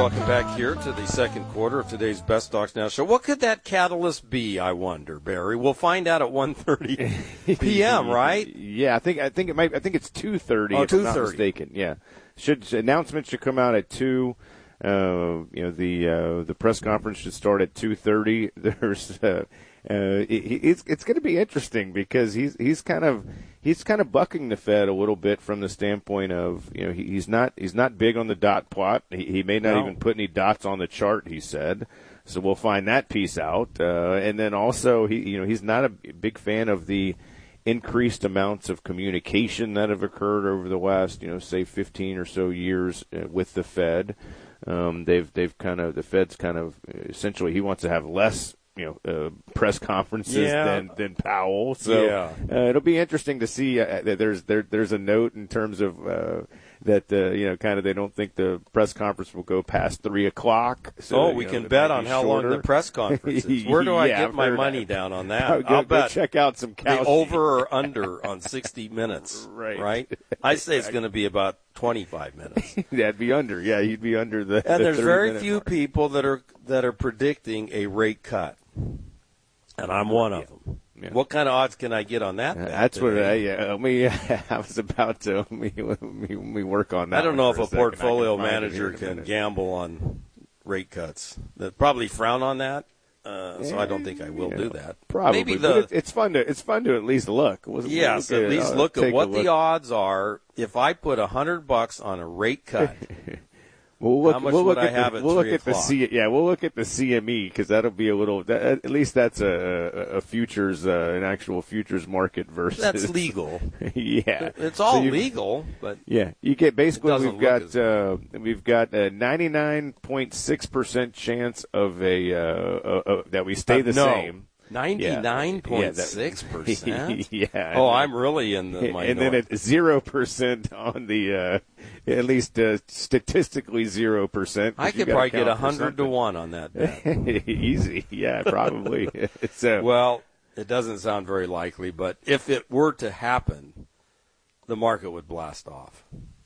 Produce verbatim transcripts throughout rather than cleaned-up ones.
Welcome back here to the second quarter of today's Best Stocks Now show. What could that catalyst be, I wonder, Barry? We'll find out at one thirty p.m., right? Yeah, I think I think it might I think it's two thirty oh, if I'm not mistaken. Yeah. Should announcements should come out at two. Uh, you know, the uh, the press conference should start at two thirty. There's uh, Uh, it, it's it's going to be interesting because he's he's kind of he's kind of bucking the Fed a little bit from the standpoint of, you know, he, he's not he's not big on the dot plot. He, he may not no. even put any dots on the chart, he said. So we'll find that piece out. Uh, and then also he you know he's not a big fan of the increased amounts of communication that have occurred over the last, you know, say fifteen or so years uh, with the Fed. Um, they've they've kind of the Fed's kind of essentially he wants to have less, you know, uh, press conferences yeah. than than Powell. So yeah. uh, it'll be interesting to see uh, that there's there there's a note in terms of uh, that uh, you know kind of they don't think the press conference will go past three o'clock. So, oh, we know, can bet on how shorter. long the press conference is. Where do I yeah, get my heard, money down on that? I'll, go, I'll go bet check out some the cow over or under on sixty minutes. Right. Right. I say it's going to be about twenty-five minutes. That'd be under. Yeah, you'd be under the. And the there's very few mark. people that are that are predicting a rate cut. And I'm one of them. Yeah. What kind of odds can I get on that? Uh, that's today? what I, yeah, me, I was about to me, me, me work on that. I don't know if a, a portfolio manager can gamble on rate cuts. They probably frown on that, uh, yeah, so I don't think I will yeah, do that. Probably, Maybe but the, it, it's fun to it's fun to at least look. We'll, yes, we'll at least uh, look at what look. the odds are if I put a hundred bucks on a rate cut. We'll look, How much we'll would look I at have the, at we'll look three at the C, yeah, we'll look at the C M E because that'll be a little. That, at least that's a, a futures, uh, an actual futures market versus. That's legal. yeah, it's all so you, legal, but yeah, you get basically we've got as uh, we've got a ninety-nine point six percent chance of a uh, uh, uh, that we stay the uh, no. same. Ninety-nine point six percent. Yeah. Oh, I'm really in the minority. And then at zero percent on the, uh, at least uh, statistically zero percent. I could probably get a hundred to one on that bet. Easy, yeah, probably. so well, it doesn't sound very likely, but if it were to happen, the market would blast off,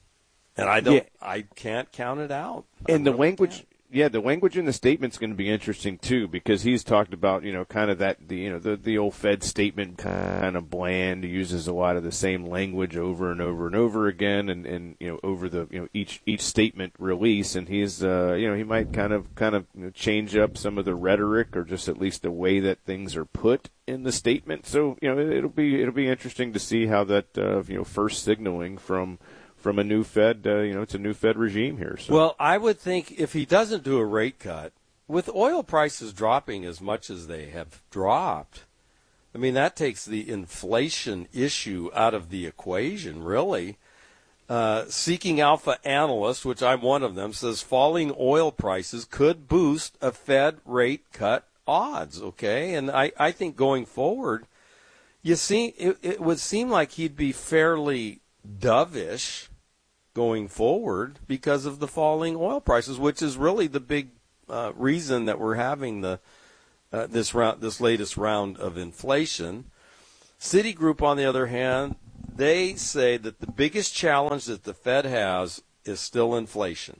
and I don't, yeah. I can't count it out. And I the really language. Can't. Yeah, the language in the statement's going to be interesting too, because he's talked about, you know, kind of that the you know the the old Fed statement, kind of bland, uses a lot of the same language over and over and over again, and, and you know over the you know each each statement release, and he's uh, you know he might kind of kind of you know, change up some of the rhetoric or just at least the way that things are put in the statement. So you know it, it'll be it'll be interesting to see how that uh, you know first signaling from. From a new Fed, uh, you know, it's a new Fed regime here. So. Well, I would think if he doesn't do a rate cut, with oil prices dropping as much as they have dropped, I mean, that takes the inflation issue out of the equation, really. Uh, Seeking Alpha analyst, which I'm one of them, says falling oil prices could boost a Fed rate cut odds, okay? And I, I think going forward, you see, it, it would seem like he'd be fairly dovish going forward because of the falling oil prices, which is really the big uh, reason that we're having the uh, this round, this latest round of inflation. Citigroup, on the other hand, they say that the biggest challenge that the Fed has is still inflation,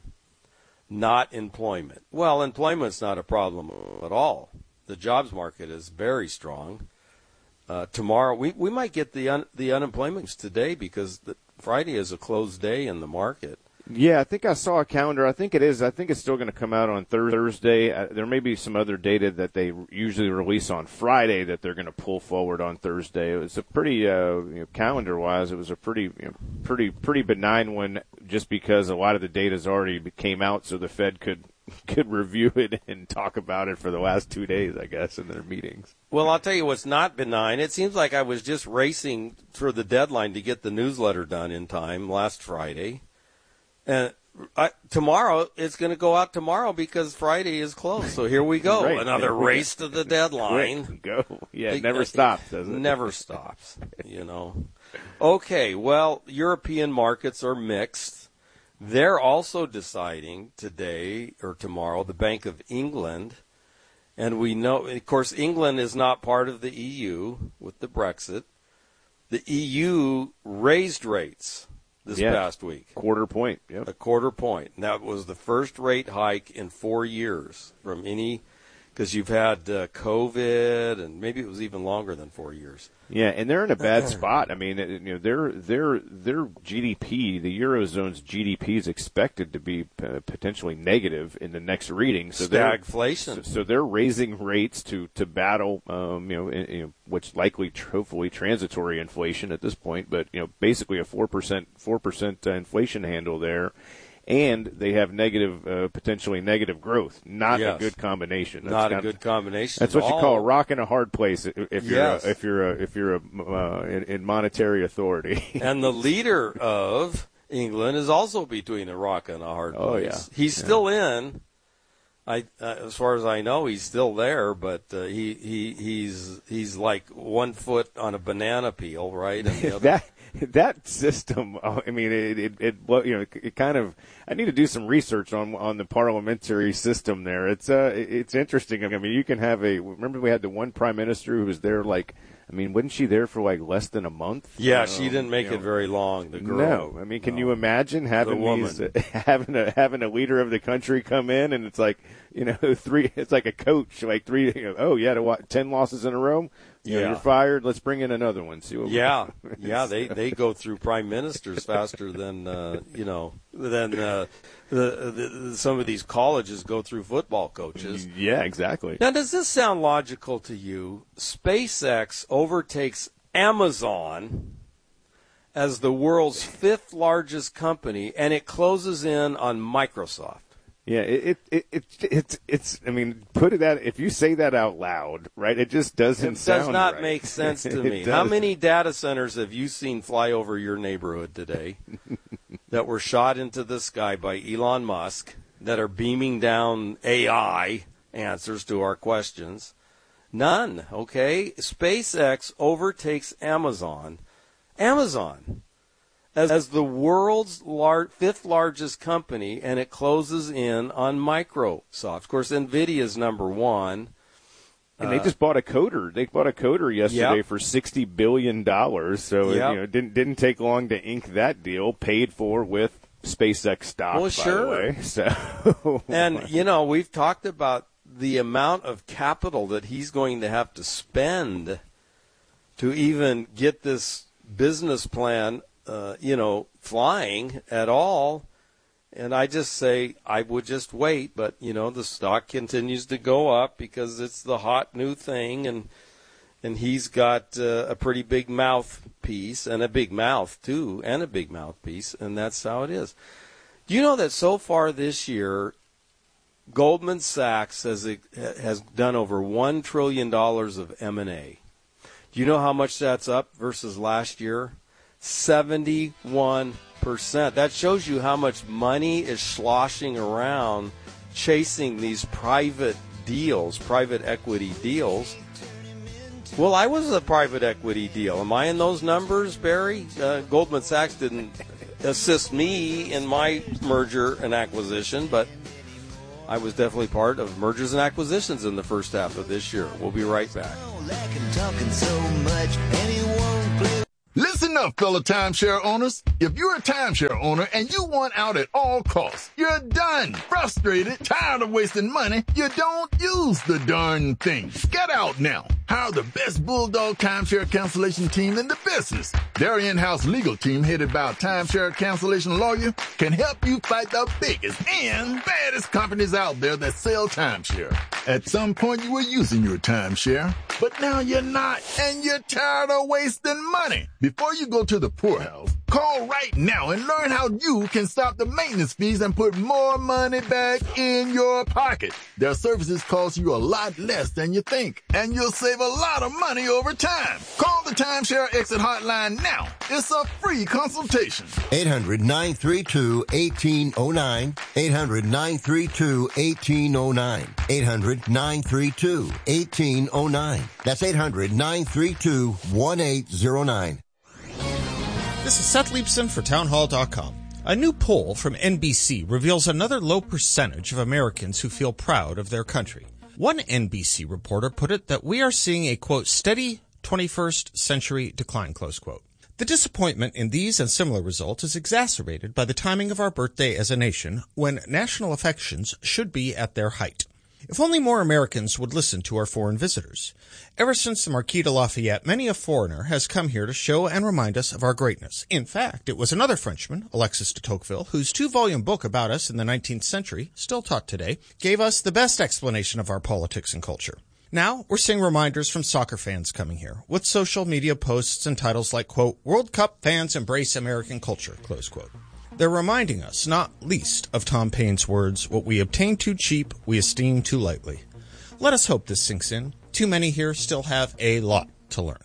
not employment. Well, employment's not a problem at all. The jobs market is very strong. Uh, tomorrow, we, we might get the un, the unemployments today because the, Friday is a closed day in the market. Yeah, I think I saw a calendar. I think it is. I think it's still going to come out on Thursday. Uh, there may be some other data that they usually release on Friday that they're going to pull forward on Thursday. It was a pretty, uh, you know, calendar-wise, it was a pretty, you know, pretty, pretty benign one, just because a lot of the data's already came out, so the Fed could. could review it and talk about it for the last two days, I guess, in their meetings. Well, I'll tell you what's not benign. It seems like I was just racing for the deadline to get the newsletter done in time last Friday. And I, tomorrow, it's going to go out tomorrow because Friday is closed. So here we go. Right. Another race to the deadline. Quick, go. Yeah, it never stops, does it? Never stops, you know. Okay, well, European markets are mixed. They're also deciding today or tomorrow, the Bank of England, and we know, of course, England is not part of the E U with the Brexit. The E U raised rates this yeah. past week. Quarter point. Yep. A quarter point. And that was the first rate hike in four years from any, because you've had uh, COVID, and maybe it was even longer than four years. Yeah, and they're in a bad spot. I mean, you know, their their their G D P, the Eurozone's G D P, is expected to be uh, potentially negative in the next reading. So stagflation. So, so they're raising rates to to battle, um, you know, in, you know, which likely, hopefully, transitory inflation at this point. But you know, basically a four percent four percent inflation handle there. And they have negative, uh, potentially negative growth. Not yes. a good combination. That's Not a kind good of, combination. That's what all. you call a rock and a hard place if you're yes. a, if you're a, if you're a, uh, in, in monetary authority. And the leader of England is also between a rock and a hard place. Oh yeah, he's yeah. still in. I, uh, as far as I know, he's still there, but uh, he he he's he's like one foot on a banana peel, right? And the other. that that system, I mean, it, it, it, well, you know, it kind of, I need to do some research on, on the parliamentary system there. It's, uh, it's interesting. I mean, you can have a, remember we had the one prime minister who was there like, I mean, wasn't she there for like less than a month? Yeah, um, she didn't make you know, it very long. The girl. No, I mean, can no. you imagine having the these, uh, having a having a leader of the country come in and it's like, you know, three, it's like a coach, like three, you know, oh yeah, to what, ten losses in a row. You know, yeah. you're fired. Let's bring in another one. See what yeah, yeah. They they go through prime ministers faster than uh, you know than uh, the, the some of these colleges go through football coaches. Yeah, exactly. Now, does this sound logical to you? SpaceX overtakes Amazon as the world's fifth largest company, and it closes in on Microsoft. Yeah, it, it, it, it, it's, it's, I mean, put it that, if you say that out loud, right, it just doesn't it sound does not right. make sense to me. It How does. many data centers have you seen fly over your neighborhood today that were shot into the sky by Elon Musk that are beaming down A I answers to our questions? None, okay? SpaceX overtakes Amazon. Amazon. As, as the world's lar- fifth largest company, and it closes in on Microsoft. Of course, NVIDIA's number one. And they just bought a coder. They bought a coder yesterday yep. for sixty billion dollars. So yep. it, you know, didn't didn't take long to ink that deal. Paid for with SpaceX stock, well, by sure. the way. So, and you know, we've talked about the amount of capital that he's going to have to spend to even get this business plan. Uh, you know, flying at all. And I just say I would just wait. But, you know, the stock continues to go up because it's the hot new thing. And and he's got uh, a pretty big mouthpiece and a big mouth, too, and a big mouthpiece. And that's how it is. Do you know that so far this year, Goldman Sachs has, has done over one trillion dollars of M and A? Do you know how much that's up versus last year? seventy-one percent. That shows you how much money is sloshing around chasing these private deals, private equity deals. Well, I was a private equity deal. Am I in those numbers, Barry? Uh, Goldman Sachs didn't assist me in my merger and acquisition, but I was definitely part of mergers and acquisitions in the first half of this year. We'll be right back. Listen up, fellow timeshare owners. If you're a timeshare owner and you want out at all costs, you're done, frustrated, tired of wasting money, you don't use the darn thing. Get out now. Hire the best Bulldog timeshare cancellation team in the business. Their in-house legal team, headed by a timeshare cancellation lawyer, can help you fight the biggest and baddest companies out there that sell timeshare. At some point, you were using your timeshare, but now you're not, and you're tired of wasting money. Before you go to the poorhouse, call right now and learn how you can stop the maintenance fees and put more money back in your pocket. Their services cost you a lot less than you think, and you'll save a lot of money over time. Call the Timeshare Exit Hotline now. It's a free consultation. eight hundred, nine three two, one eight zero nine. eight hundred, nine three two, one eight zero nine. eight hundred, nine three two, one eight zero nine. That's eight hundred, nine three two, one eight zero nine. This is Seth Leibson for townhall dot com. A new poll from N B C reveals another low percentage of Americans who feel proud of their country. One N B C reporter put it that we are seeing a, quote, steady twenty-first century decline, close quote. The disappointment in these and similar results is exacerbated by the timing of our birthday as a nation, when national affections should be at their height. If only more Americans would listen to our foreign visitors. Ever since the Marquis de Lafayette, many a foreigner has come here to show and remind us of our greatness. In fact, it was another Frenchman, Alexis de Tocqueville, whose two-volume book about us in the nineteenth century, still taught today, gave us the best explanation of our politics and culture. Now, we're seeing reminders from soccer fans coming here, with social media posts and titles like, quote, World Cup fans embrace American culture, close quote. They're reminding us, not least, of Tom Paine's words, what we obtain too cheap, we esteem too lightly. Let us hope this sinks in. Too many here still have a lot to learn.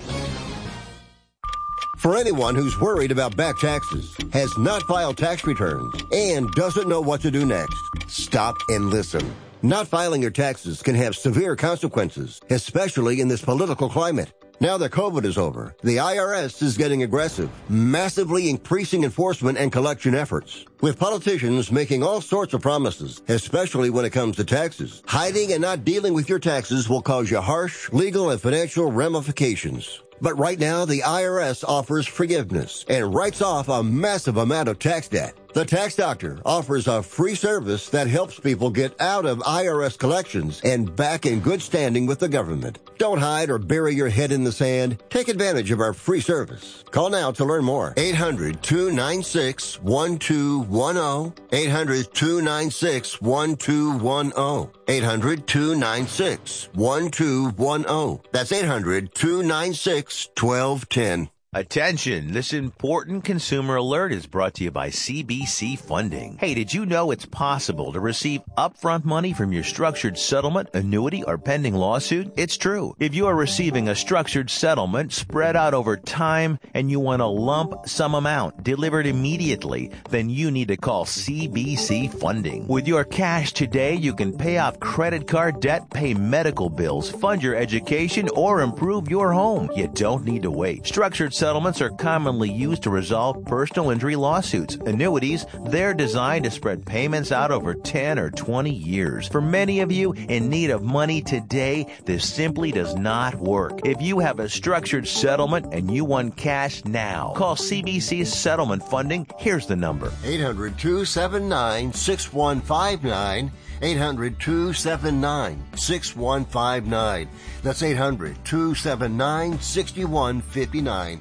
For anyone who's worried about back taxes, has not filed tax returns, and doesn't know what to do next, stop and listen. Not filing your taxes can have severe consequences, especially in this political climate. Now that COVID is over, the I R S is getting aggressive, massively increasing enforcement and collection efforts. With politicians making all sorts of promises, especially when it comes to taxes, hiding and not dealing with your taxes will cause you harsh legal and financial ramifications. But right now, the I R S offers forgiveness and writes off a massive amount of tax debt. The Tax Doctor offers a free service that helps people get out of I R S collections and back in good standing with the government. Don't hide or bury your head in the sand. Take advantage of our free service. Call now to learn more. eight hundred, two nine six, one two one zero. eight hundred, two nine six, one two one zero. eight hundred, two nine six, one two one zero. That's eight hundred, two nine six, one two one zero. Attention, this important consumer alert is brought to you by C B C Funding. Hey, did you know it's possible to receive upfront money from your structured settlement, annuity, or pending lawsuit? It's true. If you are receiving a structured settlement spread out over time and you want a lump sum amount delivered immediately, then you need to call C B C Funding. With your cash today, you can pay off credit card debt, pay medical bills, fund your education, or improve your home. You don't need to wait. Structured settlements are commonly used to resolve personal injury lawsuits. Annuities, they're designed to spread payments out over ten or twenty years. For many of you in need of money today, this simply does not work. If you have a structured settlement and you want cash now, call C B C Settlement Funding. Here's the number. eight hundred, two seven nine, six one five nine. eight hundred, two seven nine, six one five nine. That's eight hundred, two seven nine, six one five nine.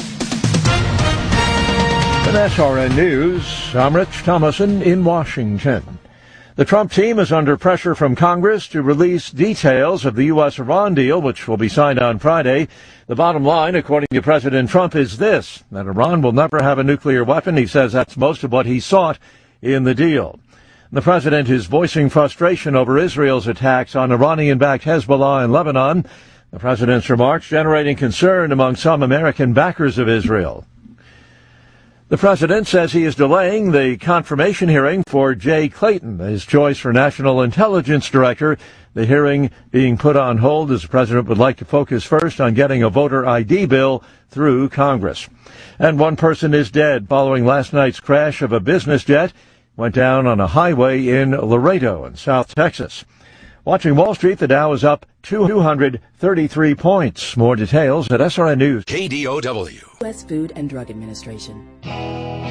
With S R N News, I'm Rich Thomason in Washington. The Trump team is under pressure from Congress to release details of the U S Iran deal, which will be signed on Friday. The bottom line, according to President Trump, is this, that Iran will never have a nuclear weapon. He says that's most of what he sought in the deal. The president is voicing frustration over Israel's attacks on Iranian-backed Hezbollah in Lebanon. The president's remarks generating concern among some American backers of Israel. The president says he is delaying the confirmation hearing for Jay Clayton, his choice for National Intelligence Director. The hearing being put on hold as the president would like to focus first on getting a voter I D bill through Congress. And one person is dead following last night's crash of a business jet. Went down on a highway in Laredo in South Texas. Watching Wall Street, the Dow is up two hundred thirty-three points. More details at S R N News. K D O W. U S Food and Drug Administration.